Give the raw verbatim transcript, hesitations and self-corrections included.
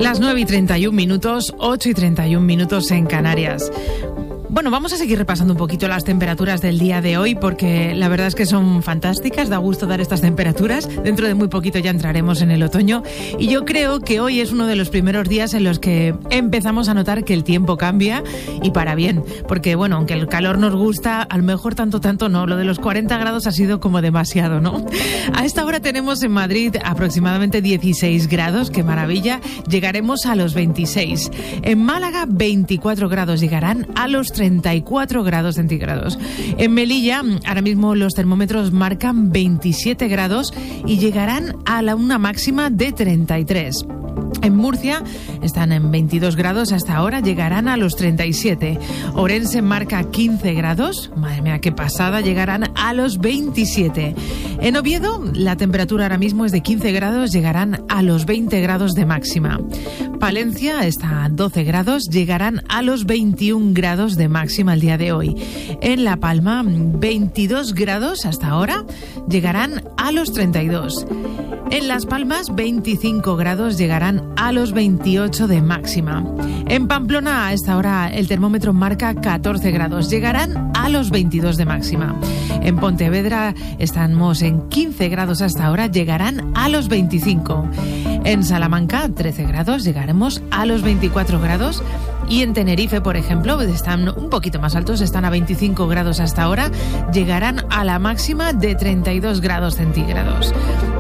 Las nueve y treinta y un minutos, ocho y treinta y un minutos en Canarias. Bueno, vamos a seguir repasando un poquito las temperaturas del día de hoy porque la verdad es que son fantásticas, da gusto dar estas temperaturas. Dentro de muy poquito ya entraremos en el otoño y yo creo que hoy es uno de los primeros días en los que empezamos a notar que el tiempo cambia y para bien, porque bueno, aunque el calor nos gusta, a lo mejor tanto tanto no, lo de los cuarenta grados ha sido como demasiado, ¿no? A esta hora tenemos en Madrid aproximadamente dieciséis grados, qué maravilla, llegaremos a los veintiséis. En Málaga veinticuatro grados, llegarán a los treinta y cuatro grados centígrados. En Melilla, ahora mismo los termómetros marcan veintisiete grados y llegarán a la una máxima de treinta y tres. En Murcia están en veintidós grados hasta ahora, llegarán a los treinta y siete. Orense marca quince grados, madre mía, qué pasada, llegarán a los veintisiete. En Oviedo la temperatura ahora mismo es de quince grados, llegarán a los veinte grados de máxima. Palencia está a doce grados, llegarán a los veintiún grados de máxima el día de hoy. En La Palma, veintidós grados hasta ahora, llegarán a los treinta y dos. En Las Palmas, veinticinco grados, llegarán a los veintiocho de máxima. En Pamplona, a esta hora, el termómetro marca catorce grados, llegarán a los veintidós de máxima. En Pontevedra estamos en quince grados hasta ahora, llegarán a los veinticinco. En Salamanca, trece grados, llegaremos a los veinticuatro grados. Y en Tenerife, por ejemplo, están un poquito más altos, están a veinticinco grados hasta ahora, llegarán a la máxima de treinta y dos grados centígrados.